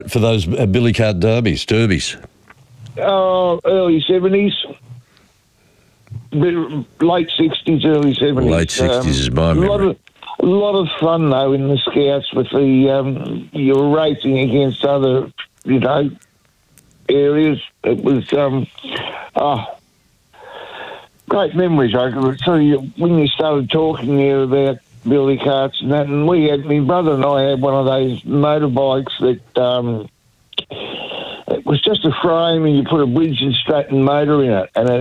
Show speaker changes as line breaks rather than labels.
for those billy cart derbies?
Oh, early 70s. Late 60s, early 70s.
Late 60s is my memory.
A lot of fun, though, in the Scouts with the... you were racing against other, areas. It was... great memories. When you started talking there about billy carts and that, and my brother and I had one of those motorbikes that... it was just a frame and you put a Bridge and Stratton motor in it, and